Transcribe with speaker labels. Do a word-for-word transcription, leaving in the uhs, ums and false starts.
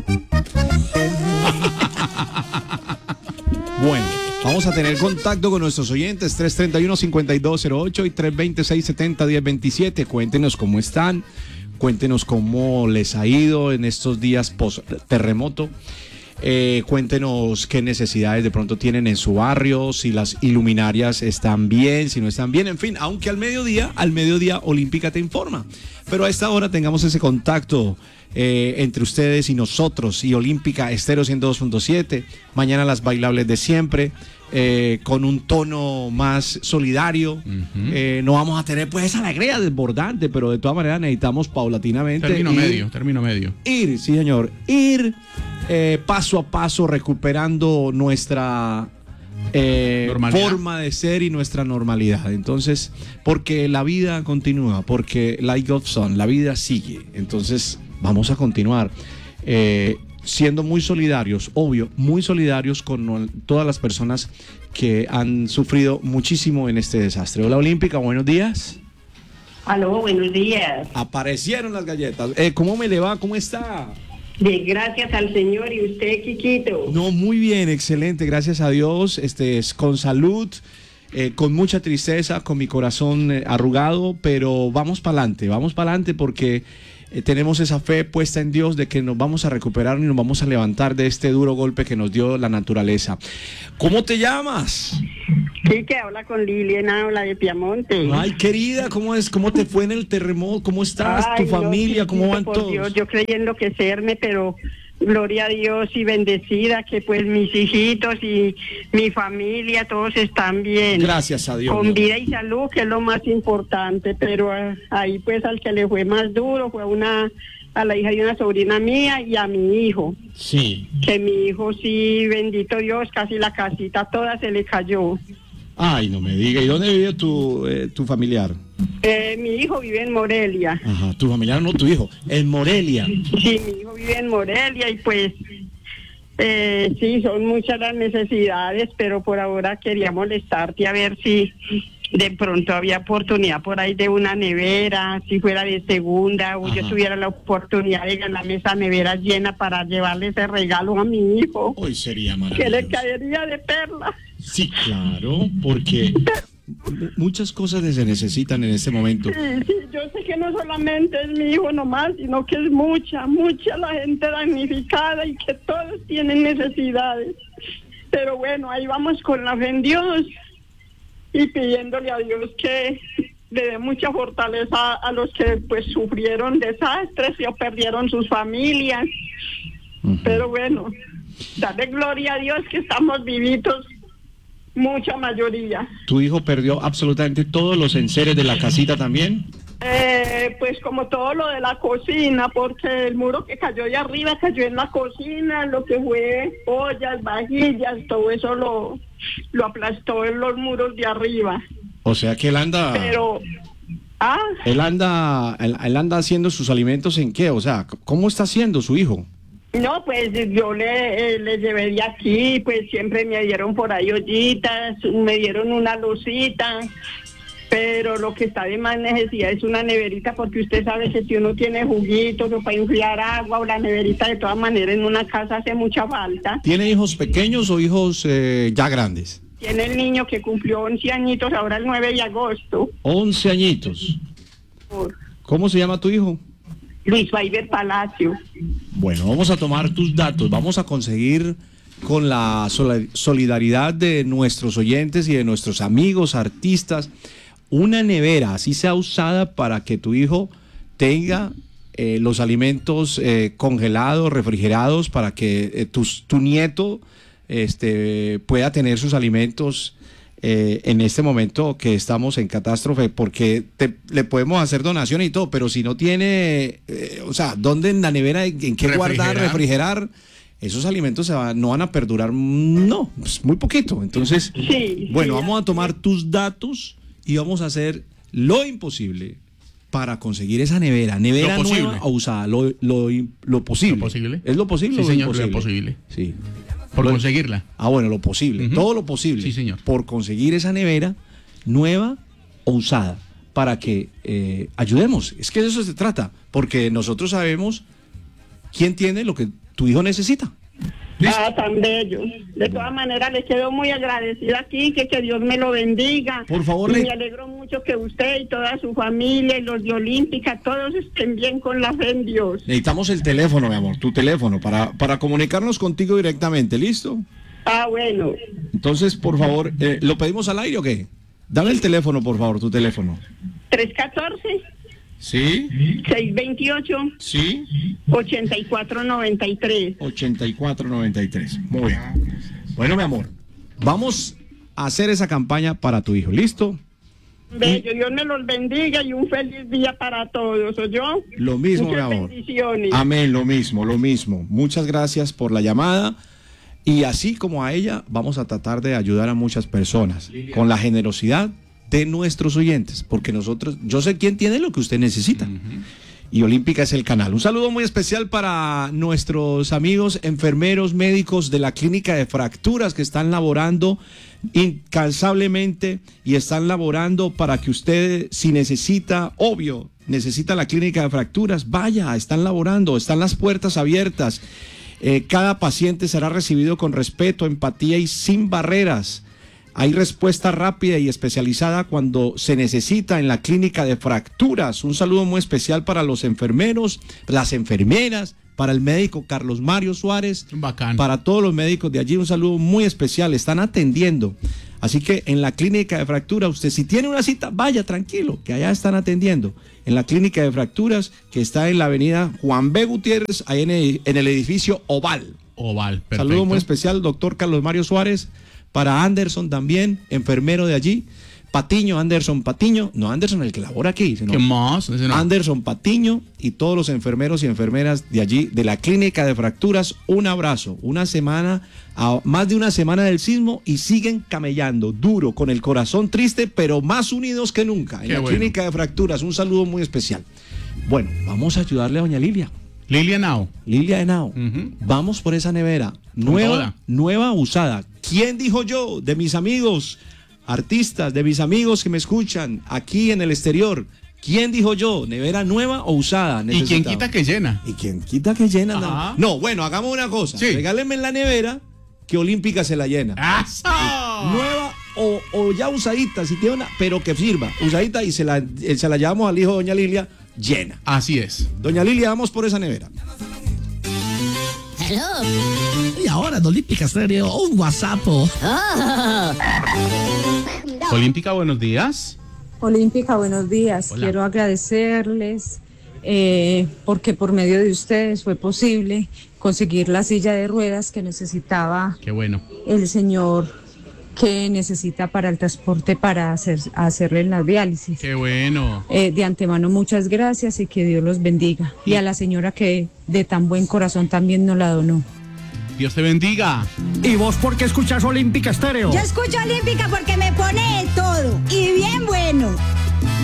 Speaker 1: Bueno, vamos a tener contacto con nuestros oyentes, tres treinta y uno, cincuenta y dos cero ocho y tres veintiséis, setenta, diez veintisiete. Cuéntenos cómo están, cuéntenos cómo les ha ido en estos días post-terremoto. Eh, cuéntenos qué necesidades de pronto tienen en su barrio, si las iluminarias están bien, si no están bien, en fin, aunque al mediodía, al mediodía Olímpica te informa. Pero a esta hora tengamos ese contacto eh, entre ustedes y nosotros y Olímpica Estéreo ciento dos punto siete. Mañana las bailables de siempre, eh, con un tono más solidario. Uh-huh. eh, no vamos a tener pues esa alegría desbordante, pero de todas maneras necesitamos paulatinamente.
Speaker 2: Término
Speaker 1: ir,
Speaker 2: medio, término medio.
Speaker 1: Ir, sí señor, ir eh, paso a paso recuperando nuestra eh, forma de ser y nuestra normalidad. Entonces, porque la vida continúa, porque like goes on, la vida sigue. Entonces, vamos a continuar eh, siendo muy solidarios, obvio, muy solidarios con todas las personas que han sufrido muchísimo en este desastre. Hola Olímpica, buenos días.
Speaker 3: Aló, buenos días.
Speaker 1: Aparecieron las galletas. Eh, ¿Cómo me le va? ¿Cómo está?
Speaker 3: Bien, gracias al Señor. ¿Y usted, Quiquito?
Speaker 1: No, muy bien, excelente, gracias a Dios, este, con salud, eh, con mucha tristeza, con mi corazón eh, arrugado, pero vamos para adelante, vamos para adelante porque eh, tenemos esa fe puesta en Dios de que nos vamos a recuperar y nos vamos a levantar de este duro golpe que nos dio la naturaleza. ¿Cómo te llamas?
Speaker 3: Sí, que habla con Lilian, habla de Piamonte.
Speaker 1: Ay, querida, ¿cómo es? ¿Cómo te fue en el terremoto? ¿Cómo estás?
Speaker 3: Ay,
Speaker 1: ¿Tu familia?
Speaker 3: No,
Speaker 1: ¿Cómo van
Speaker 3: por
Speaker 1: todos?
Speaker 3: Dios, yo creyendo que serme, pero gloria a Dios y bendecida que pues mis hijitos y mi familia todos están bien.
Speaker 1: Gracias a Dios.
Speaker 3: Con vida y salud, que es lo más importante, pero uh, ahí pues al que le fue más duro fue una a la hija de una sobrina mía y a mi hijo.
Speaker 1: Sí.
Speaker 3: Que mi hijo sí, bendito Dios, casi la casita toda se le cayó.
Speaker 1: Ay, no me diga. ¿Y dónde vive tu, eh, tu familiar?
Speaker 3: Eh, mi hijo vive en Morelia.
Speaker 1: Ajá, tu familiar no, tu hijo. En Morelia.
Speaker 3: Sí, mi hijo vive en Morelia y pues eh, sí, son muchas las necesidades, pero por ahora quería molestarte a ver si de pronto había oportunidad por ahí de una nevera, si fuera de segunda, o Ajá. yo tuviera la oportunidad de ganarme esa nevera llena para llevarle ese regalo a mi hijo.
Speaker 1: Hoy sería maravilloso.
Speaker 3: Que le caería de perla.
Speaker 1: Sí, claro, porque muchas cosas se necesitan en este momento.
Speaker 3: Sí, sí, yo sé que no solamente es mi hijo nomás, sino que es mucha, mucha la gente damnificada y que todos tienen necesidades. Pero bueno, ahí vamos con la fe en Dios y pidiéndole a Dios que le dé mucha fortaleza a los que pues sufrieron desastres y perdieron sus familias. Uh-huh. Pero bueno, darle gloria a Dios que estamos vivitos, mucha mayoría.
Speaker 1: ¿Tu hijo perdió absolutamente todos los enseres de la casita también?
Speaker 3: Eh, pues como todo lo de la cocina, porque el muro que cayó de arriba cayó en la cocina, lo que fue ollas, vajillas, todo eso lo, lo aplastó en los muros de arriba.
Speaker 1: O sea que él anda...
Speaker 3: Pero... Ah.
Speaker 1: Él anda, él, él anda haciendo sus alimentos ¿en qué? O sea, ¿cómo está haciendo su hijo?
Speaker 3: No, pues yo le, eh, le llevé de aquí, pues siempre me dieron por ahí ollitas, me dieron una lucita, pero lo que está de más necesidad es una neverita, porque usted sabe que si uno tiene juguitos o para enfriar agua o la neverita de todas maneras en una casa hace mucha falta.
Speaker 1: ¿Tiene hijos pequeños o hijos eh, ya grandes?
Speaker 3: Tiene el niño que cumplió once añitos ahora el nueve de agosto.
Speaker 1: once añitos.
Speaker 3: Por...
Speaker 1: ¿Cómo se llama tu hijo?
Speaker 3: Luis Faiber Palacio.
Speaker 1: Bueno, vamos a tomar tus datos, vamos a conseguir con la solidaridad de nuestros oyentes y de nuestros amigos artistas una nevera, así sea usada, para que tu hijo tenga eh, los alimentos eh, congelados, refrigerados, para que eh, tu, tu nieto este, pueda tener sus alimentos Eh, en este momento que estamos en catástrofe, porque te, le podemos hacer donaciones y todo, pero si no tiene, eh, o sea, ¿dónde en la nevera, en, en qué refrigerar. guardar, refrigerar? Esos alimentos se va, no van a perdurar, no, pues muy poquito. Entonces,
Speaker 3: sí,
Speaker 1: bueno,
Speaker 3: sí,
Speaker 1: vamos a tomar tus datos y vamos a hacer lo imposible para conseguir esa nevera, nevera nueva o usada, lo, lo, lo posible.
Speaker 2: ¿Lo posible?
Speaker 1: ¿Es lo posible
Speaker 2: sí,
Speaker 1: o lo
Speaker 2: señor,
Speaker 1: imposible?
Speaker 2: Lo posible.
Speaker 1: Sí.
Speaker 2: Por
Speaker 1: lo,
Speaker 2: conseguirla.
Speaker 1: Ah, bueno, lo posible, uh-huh. todo lo posible.
Speaker 2: Sí, señor.
Speaker 1: Por conseguir esa nevera nueva o usada, para que eh, ayudemos. Es que de eso se trata, porque nosotros sabemos quién tiene lo que tu hijo necesita.
Speaker 3: ¿Listo? Ah, tan bello. De todas maneras, le quedo muy agradecida aquí, que, que Dios me lo bendiga.
Speaker 1: Por favor,
Speaker 3: y
Speaker 1: le...
Speaker 3: me alegro mucho que usted y toda su familia, y los de Olímpica, todos estén bien con la fe en Dios.
Speaker 1: Necesitamos el teléfono, mi amor, tu teléfono, para, para comunicarnos contigo directamente, ¿listo?
Speaker 3: Ah, bueno.
Speaker 1: Entonces, por favor, eh, ¿lo pedimos al aire o qué? Dame el teléfono, por favor, tu teléfono.
Speaker 3: tres uno cuatro.
Speaker 1: Sí.
Speaker 3: seis dos ocho.
Speaker 1: Sí.
Speaker 3: ochenta y cuatro noventa y tres.
Speaker 1: ochenta y cuatro noventa y tres. Muy bien. Bueno, mi amor, vamos a hacer esa campaña para tu hijo, ¿listo?
Speaker 3: Bello, Dios me los bendiga y un feliz día para todos, ¿oyó?
Speaker 1: Lo mismo,
Speaker 3: Muchas
Speaker 1: mi amor.
Speaker 3: bendiciones.
Speaker 1: Amén, lo mismo, lo mismo. Muchas gracias por la llamada. Y así como a ella, vamos a tratar de ayudar a muchas personas con la generosidad de nuestros oyentes, porque nosotros, yo sé quién tiene lo que usted necesita. Uh-huh. Y Olímpica es el canal. Un saludo muy especial para nuestros amigos enfermeros médicos de la Clínica de Fracturas que están laborando incansablemente y están laborando para que usted, si necesita, obvio, necesita la Clínica de Fracturas, vaya, están laborando, están las puertas abiertas. Eh, cada paciente será recibido con respeto, empatía y sin barreras. Hay respuesta rápida y especializada cuando se necesita en la Clínica de Fracturas. Un saludo muy especial para los enfermeros, las enfermeras, para el médico Carlos Mario Suárez,
Speaker 2: bacán,
Speaker 1: para todos los médicos de allí, un saludo muy especial. Están atendiendo. Así que en la Clínica de Fracturas, usted si tiene una cita, vaya tranquilo, que allá están atendiendo. En la Clínica de Fracturas, que está en la avenida Juan B. Gutiérrez, ahí en el, en el edificio Oval.
Speaker 2: Oval, perfecto.
Speaker 1: Saludo muy especial, doctor Carlos Mario Suárez. Para Anderson también, enfermero de allí. Patiño, Anderson Patiño. No, Anderson el que labora aquí. Sino
Speaker 2: ¿qué más? Ese no.
Speaker 1: Anderson Patiño y todos los enfermeros y enfermeras de allí, de la Clínica de Fracturas. Un abrazo. Una semana, a más de una semana del sismo y siguen camellando duro, con el corazón triste, pero más unidos que nunca. En
Speaker 2: Qué
Speaker 1: la
Speaker 2: bueno.
Speaker 1: Clínica de Fracturas. Un saludo muy especial. Bueno, vamos a ayudarle a doña Lilia.
Speaker 2: Lilia Henao.
Speaker 1: Lilia Henao.
Speaker 2: Uh-huh.
Speaker 1: Vamos por esa nevera. Nueva, nueva, usada. ¿Quién dijo yo? De mis amigos, artistas, de mis amigos que me escuchan aquí en el exterior. ¿Quién dijo yo? ¿Nevera nueva o usada?
Speaker 2: ¿Y quién quita que llena?
Speaker 1: ¿Y quién quita que llena?
Speaker 2: Ajá.
Speaker 1: No, bueno, hagamos una cosa.
Speaker 2: Sí.
Speaker 1: Regálenme la nevera que Olímpica se la llena.
Speaker 2: ¡Eso!
Speaker 1: Nueva o, o ya usadita, si tiene una, pero que sirva. Usadita y se la, se la llevamos al hijo de doña Lilia llena.
Speaker 2: Así es.
Speaker 1: Doña Lilia, vamos por esa nevera.
Speaker 4: Hello.
Speaker 5: Y ahora en Olímpica Estéreo, un WhatsApp.
Speaker 4: Oh.
Speaker 2: Olímpica, buenos días.
Speaker 6: Olímpica, buenos días.
Speaker 2: Hola.
Speaker 6: Quiero agradecerles eh, porque por medio de ustedes fue posible conseguir la silla de ruedas que necesitaba
Speaker 2: Qué bueno.
Speaker 6: el señor que necesita para el transporte para hacer, hacerle la diálisis.
Speaker 2: Qué bueno.
Speaker 6: Eh, de antemano, muchas gracias y que Dios los bendiga. Y a la señora que de tan buen corazón también nos la donó.
Speaker 2: Dios te bendiga.
Speaker 5: ¿Y vos por qué escuchas Olímpica Estéreo?
Speaker 4: Yo escucho Olímpica porque me pone de todo y bien bueno.